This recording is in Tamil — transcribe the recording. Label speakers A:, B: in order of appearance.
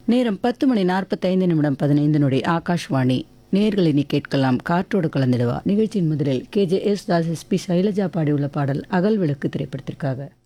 A: நேரம் 10:45 ஆகாஷ்வாணி. நேயர்கள் இனி கேட்கலாம் காற்றோடு கலந்திடவா நிகழ்ச்சியின் முதலில் KJS தாஸ் SP சைலஜா பாடியுள்ள பாடல் அகல் விளக்கு திரைப்படத்திற்காக.